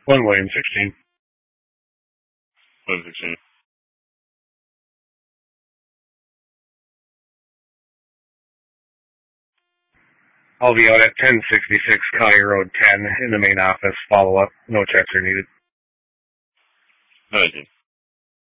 1 William 16. 116. I'll be out at 1066 County Road 10 in the main office. Follow up. No checks are needed. 19.